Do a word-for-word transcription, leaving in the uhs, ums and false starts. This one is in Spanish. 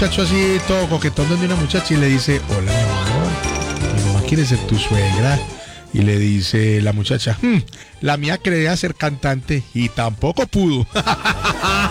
muchacho así todo coquetón donde una muchacha y le dice, hola mi amor, mi mamá quiere ser tu suegra. Y le dice la muchacha, hm, la mía quería ser cantante y tampoco pudo.